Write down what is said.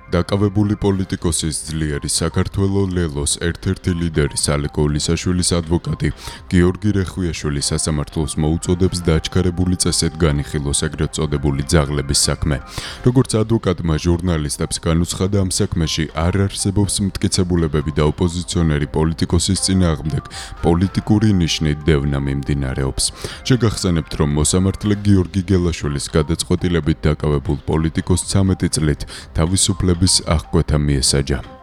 დაკავებული პოლიტიკოსის ძლიერი საქართველოს ლელოს ერთ-ერთი ლიდერი სალიკო ულისაშვილის ადვოკატი გიორგი რეხვიაშვილი სასამართლოს მოუწოდებს დაჩქარებული წესით განიხილოს ეგრეთ წოდებული ძაღლების საქმე. Როგორც ადვოკატმა ჟურნალისტებს განუცხადა, ამ საქმეში არ არსებობს მტკიცებულებები და ოპოზიციონერი პოლიტიკოსის წინააღმდეგ პოლიტიკური ნიშნით დევნა მიმდინარეობს. შეგახსენებთ, რომ მოსამართლე გიორგი გელაშვილის გადაწყვეტილებით დაკავებულ პოლიტიკოსს 13 წლით თავისუფლების აღკვეთა მიესაჯა.